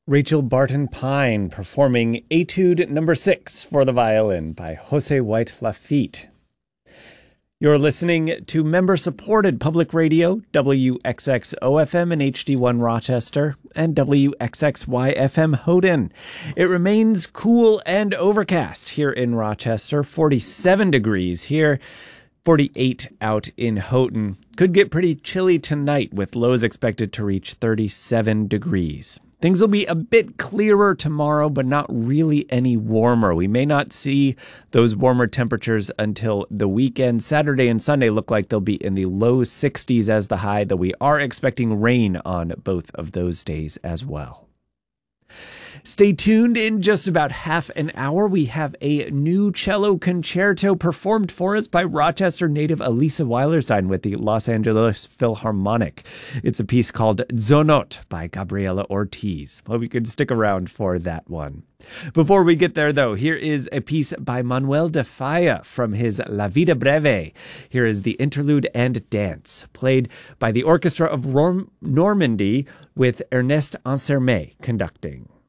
Rachel Barton Pine performing Etude Number 6 for the violin by Jose White Lafitte. You're listening to member-supported public radio, WXXO-FM and HD1 Rochester, and WXXY-FM Houghton. It remains cool and overcast here in Rochester, 47 degrees here, 48 out in Houghton. Could get pretty chilly tonight with lows expected to reach 37 degrees. Things will be a bit clearer tomorrow, but not really any warmer. We may not see those warmer temperatures until the weekend. Saturday and Sunday look like they'll be in the low 60s as the high, though we are expecting rain on both of those days as well. Stay tuned. In just about half an hour, we have a new cello concerto performed for us by Rochester native Elisa Weilerstein with the Los Angeles Philharmonic. It's a piece called Zonot by Gabriela Ortiz. Hope you could stick around for that one. Before we get there, though, here is a piece by Manuel de Falla from his La Vida Breve. Here is the interlude and dance, played by the Orchestra of Normandy with Ernest Ansermet conducting.